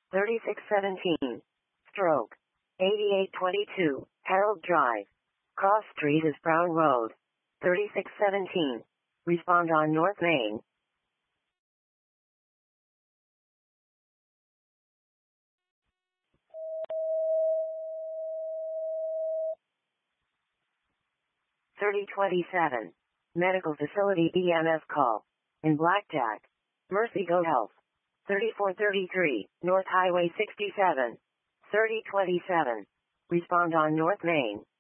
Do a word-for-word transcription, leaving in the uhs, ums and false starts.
thirty-six seventeen. Stroke. eighty-eight twenty-two, Harold Drive. Cross Street is Brown Road. thirty-six seventeen. Respond on North Main. thirty twenty-seven. Medical Facility E M S call. In Blackjack. Mercy Go Health. thirty-four thirty-three, North Highway sixty-seven. thirty twenty-seven. Respond on North Main.